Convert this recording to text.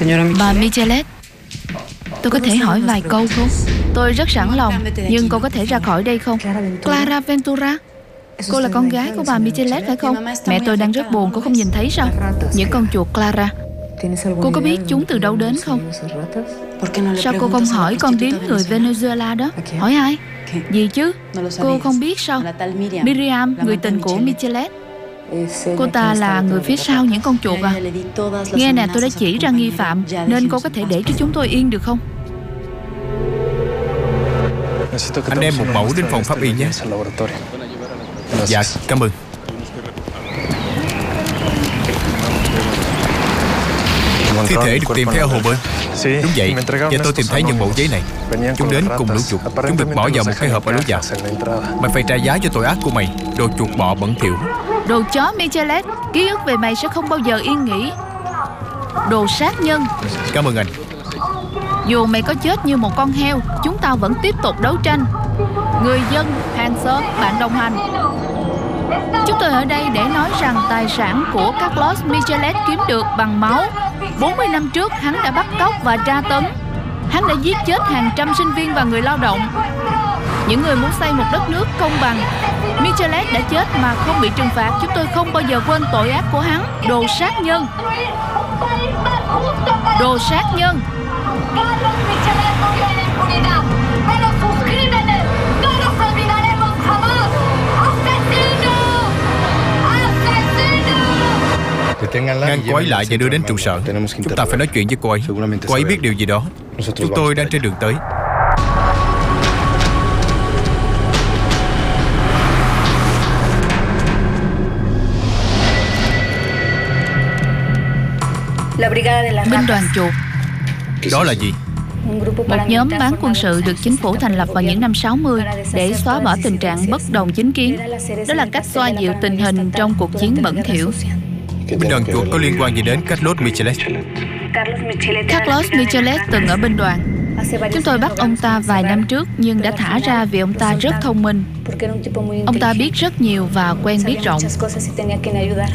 Bà Michelet, tôi có thể hỏi vài câu không? Tôi rất sẵn lòng, nhưng cô có thể ra khỏi đây không? Clara Ventura, cô là con gái của bà Michelet phải không? Mẹ tôi đang rất buồn, cô không nhìn thấy sao? Những con chuột Clara, cô có biết chúng từ đâu đến không? Sao cô không hỏi con điếm người Venezuela đó? Hỏi ai? Gì chứ? Cô không biết sao? Miriam, người tình của Michelet. Cô ta là người phía sau những con chuột à? Nghe nè, tôi đã chỉ ra nghi phạm, nên cô có thể để cho chúng tôi yên được không? Anh đem một mẫu đến phòng pháp y nhé. Dạ, cảm ơn. Thi thể được tìm thấy ở hồ bơi. Đúng vậy, và tôi tìm thấy những mẫu giấy này. Chúng đến cùng lũ chuột. Chúng được bỏ vào một cái hộp ở lối vào. Mày phải trả giá cho tội ác của mày, đồ chuột bọ bẩn thỉu. Đồ chó Michelet, ký ức về mày sẽ không bao giờ yên nghỉ. Đồ sát nhân. Cảm ơn anh. Dù mày có chết như một con heo, chúng tao vẫn tiếp tục đấu tranh. Người dân, hàng xóm, bạn đồng hành, chúng tôi ở đây để nói rằng tài sản của Carlos Michelet kiếm được bằng máu. 40 năm trước, hắn đã bắt cóc và tra tấn. Hắn đã giết chết hàng trăm sinh viên và người lao động. Những người muốn xây một đất nước công bằng. Michelet đã chết mà không bị trừng phạt. Chúng tôi không bao giờ quên tội ác của hắn. Đồ sát nhân. Đồ sát nhân. Ngăn cô ấy lại và đưa đến trụ sở. Chúng ta phải nói chuyện với cô ấy. Cô ấy biết điều gì đó. Chúng tôi đang trên đường tới. Binh đoàn chuột. Đó là gì? Một nhóm bán quân sự được chính phủ thành lập vào những năm 60 để xóa bỏ tình trạng bất đồng chính kiến. Đó là cách xoa dịu tình hình trong cuộc chiến bẩn thỉu. Binh đoàn chuột có liên quan gì đến Carlos Michelet? Carlos Michelet từng ở binh đoàn. Chúng tôi bắt ông ta vài năm trước nhưng đã thả ra vì ông ta rất thông minh. Ông ta biết rất nhiều và quen biết rộng.